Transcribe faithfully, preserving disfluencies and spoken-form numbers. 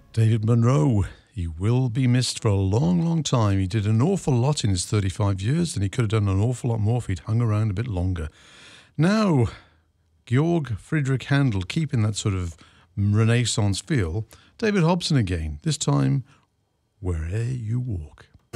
David Monroe, he will be missed for a long, long time. He did an awful lot in his thirty-five years, and he could have done an awful lot more if he'd hung around a bit longer. Now, Georg Friedrich Handel, keeping that sort of Renaissance feel. David Hobson again, this time, Where'er You Walk.